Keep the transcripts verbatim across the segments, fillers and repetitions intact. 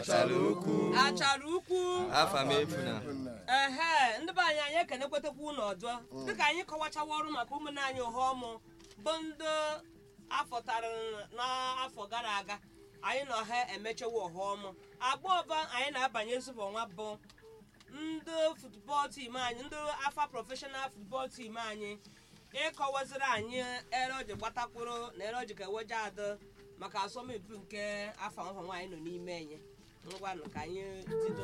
Achaluku. Achaluku. Afamefuna. Ehe, ndị be anyị anyị ekenekwetakwa unu ọzọ. Dịka anyị kọwachawa ọrụ maka ụmụnne anyị ụhọmụ bụ ndị afọtara n'afọ gara aga. Anyị nọ ha emechewa ụhọmụ. Agba ọba anyị na-abanye ezigbo nwa bụ ndị football team anyị, ndị afa professional football team anyị. Ịkọwaziri anyị ere oji gbatakwuru na ere oji ka eweje adị maka asọmpi nke afọ ọhụrụ nwaanyị nọ n'ime enye. Ngwanụ ka anyị tido.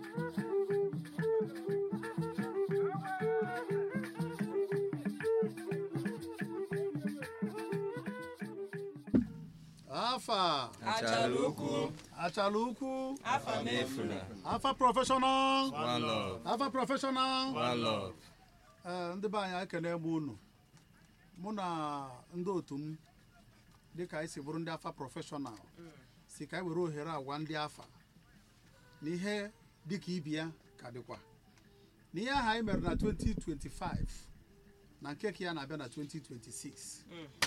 Afa. Achaluku. Achaluku. Afamefuna. Afa professional. One love. Afa professional. One love. Eh, ndị be anyị ekene m unu. Mụ na ndị otu m dịka anyị si bụrụ ndị afa professional. Si ka anyị were ohere agwa ndị afa. N'ihe dịka ibi ya ka dịkwa. N'ihe ahụ anyị mere na twenty twenty-five na nke ka ya na-abịa na twenty twenty-six.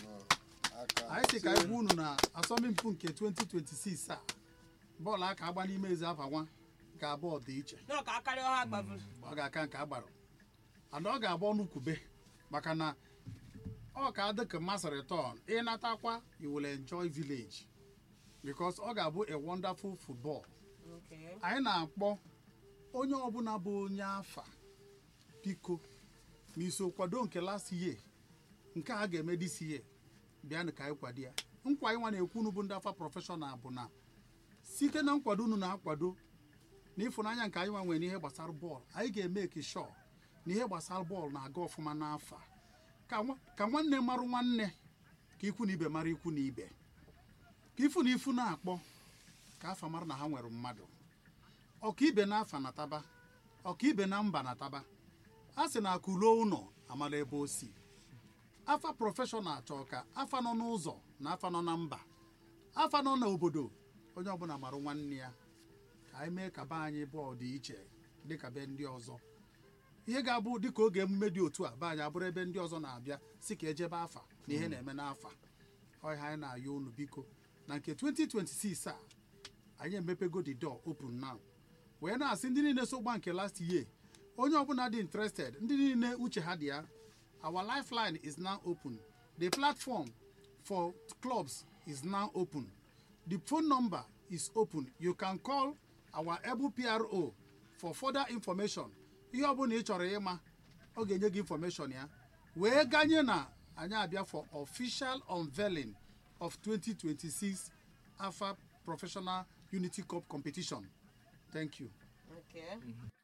Anyị si ka anyị gwa unu na asọmpi nke twenty twenty-six a bọọlụ aka agba n'ime ezi afa nwa ga-abụ ọdị iche. N'ọ ka akarị ọha gbavuru. Ọ ga-aka nke agbara. Ana ọ ga-abụ ọnụ kwube maka na ọ ka dị ka mass return. Ịnatakwa you will enjoy village because ọ ga-abụ a wonderful football. Okay. Anyị na-akpọ onye ọbụla bụ onye afa biko ma iso kwado nke last year nke a ga-eme this year bịanụ ka anyị kwado ya. Nkwa anyị nwa na-ekwu unu bụ ndị afa prọfeshọnal bụ na site na nkwado unu na-akwado na ịfụnanya nke anyị nwa nwere n'ihe gbasara bọọlụ, anyị ga-eme sure na ihe gbasara bọọlụ na-aga ọfụma n'afa ka nwanne marụ nwanne ka ikwu na ibe mara ikwu na ibe ka ifu na ifu na-akpọ ka afa mara na ha nwere mmadụ ọka ibe na afa na taba ọka ibe na mba na taba a sị na akụluo ụlọ amala ebe o si. Afa prọfeshọnal chọọ ka afa nọ n'ụzọ na afa nọ na mba afa nọ n'obodo onye ọbụla marụ nwanne ya ka anyị mee ka be anyị bọọlụ dị iche dịka be ndị ọzọ. Ihe ga-abụ dịka oge emume dị otu a be anyị abụrụ ebe ndị ọzọ na-abịa si ka ejebe afa na ihe na-eme n'afa. Ọha anyị na-ayọ unu biko na nke twenty twenty-six a anyị emepego the door open now wee na-asị ndị niile so gba nke last year onye ọbụla dị interested ndị niile uche ha dị ya. Our lifeline is now open. The platform for clubs is now open. The phone number is open. You can call our able P R O for further information. Ihe ọbụla ị chọrọ ịma ọ ga-enye gị information ya wee ganye na anyị abịa for official unveiling of twenty twenty-six Afa Professional Unity Cup competition. Thank you. Okay.